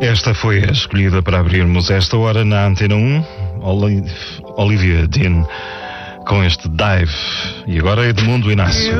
Esta foi a escolhida para abrirmos esta hora na Antena 1, Olivia Dean, com este Dive. E agora Edmundo Inácio.